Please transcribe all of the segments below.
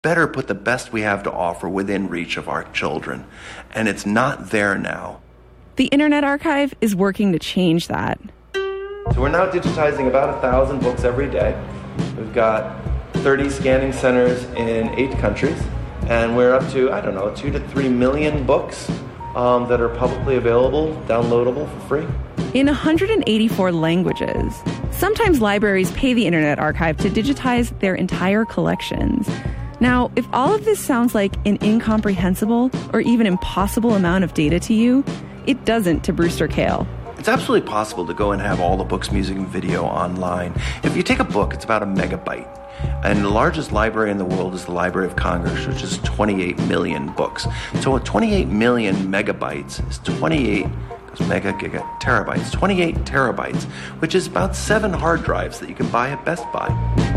better put the best we have to offer within reach of our children. And it's not there now. The Internet Archive is working to change that. So we're now digitizing about 1,000 books every day. We've got 30 scanning centers in 8 countries, and we're up to, 2 to 3 million books that are publicly available, downloadable for free. In 184 languages. Sometimes libraries pay the Internet Archive to digitize their entire collections. Now, if all of this sounds like an incomprehensible or even impossible amount of data to you, it doesn't to Brewster Kahle. It's absolutely possible to go and have all the books, music, and video online. If you take a book, it's about a megabyte. And the largest library in the world is the Library of Congress, which is 28 million books. So 28 million megabytes is 28 terabytes, 28 terabytes, which is about 7 hard drives that you can buy at Best Buy.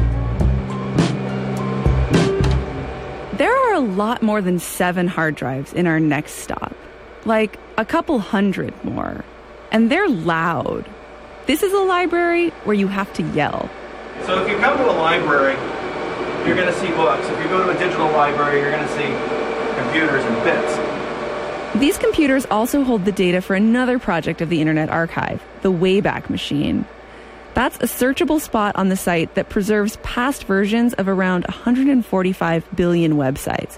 There are a lot more than 7 hard drives in our next stop. Like a couple hundred more. And they're loud. This is a library where you have to yell. So if you come to a library, you're going to see books. If you go to a digital library, you're going to see computers and bits. These computers also hold the data for another project of the Internet Archive, the Wayback Machine. That's a searchable spot on the site that preserves past versions of around 145 billion websites.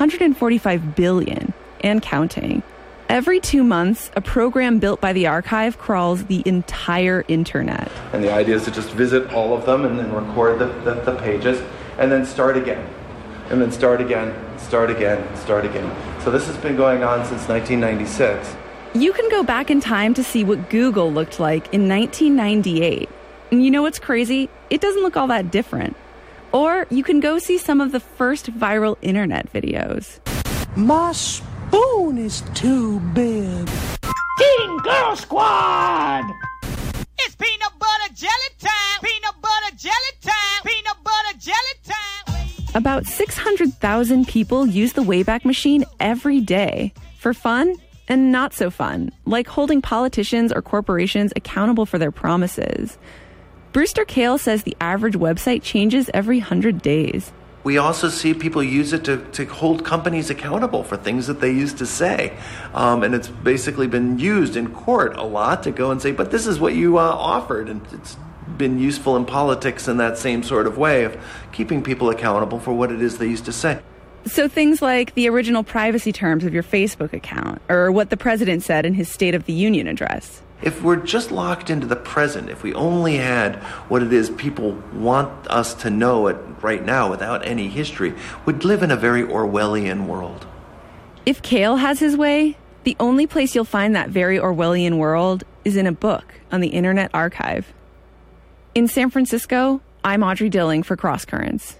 145 billion, and counting. Every 2 months, a program built by the archive crawls the entire internet. And the idea is to just visit all of them and then record the pages and then start again. And then start again, start again, start again. So this has been going on since 1996. You can go back in time to see what Google looked like in 1998. And you know what's crazy? It doesn't look all that different. Or you can go see some of the first viral internet videos. My spoon is too big. Teen Girl Squad! It's peanut butter jelly time! Peanut butter jelly time! Peanut butter jelly time! About 600,000 people use the Wayback Machine every day. For fun and not so fun, like holding politicians or corporations accountable for their promises. Brewster Kahle says the average website changes every 100 days. We also see people use it to hold companies accountable for things that they used to say. And it's basically been used in court a lot to go and say, but this is what you offered. And it's been useful in politics in that same sort of way of keeping people accountable for what it is they used to say. So things like the original privacy terms of your Facebook account, or what the president said in his State of the Union address. If we're just locked into the present, if we only had what it is people want us to know it right now without any history, we'd live in a very Orwellian world. If Kahle has his way, the only place you'll find that very Orwellian world is in a book on the Internet Archive. In San Francisco, I'm Audrey Dilling for Cross Currents.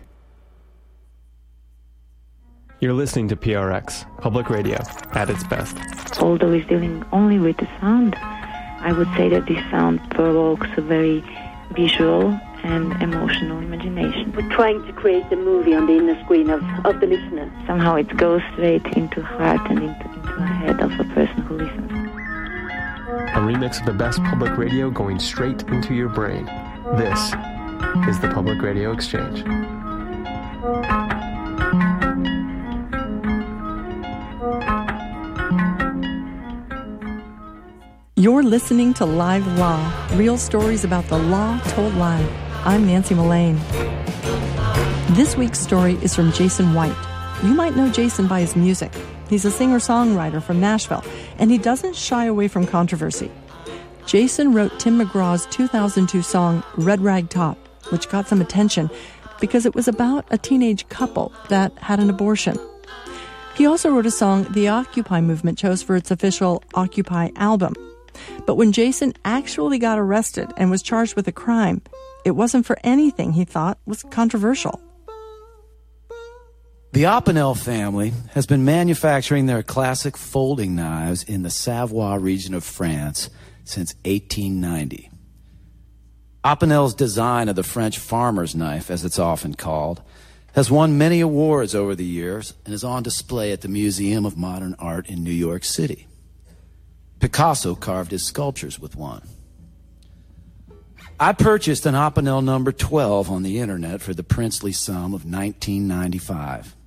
You're listening to PRX, public radio, at its best. Although it's dealing only with the sound, I would say that this sound provokes a very visual and emotional imagination. We're trying to create a movie on the inner screen of the listener. Somehow it goes straight into heart and into the head of a person who listens. A remix of the best public radio going straight into your brain. This is the Public Radio Exchange. You're listening to Live Law, real stories about the law told live. I'm Nancy Mullane. This week's story is from Jason White. You might know Jason by his music. He's a singer-songwriter from Nashville, and he doesn't shy away from controversy. Jason wrote Tim McGraw's 2002 song, Red Rag Top, which got some attention because it was about a teenage couple that had an abortion. He also wrote a song the Occupy movement chose for its official Occupy album. But when Jason actually got arrested and was charged with a crime, it wasn't for anything he thought was controversial. The Opinel family has been manufacturing their classic folding knives in the Savoie region of France since 1890. Opinel's design of the French farmer's knife, as it's often called, has won many awards over the years and is on display at the Museum of Modern Art in New York City. Picasso carved his sculptures with one. I purchased an Opinel number 12 on the internet for the princely sum of $19.95.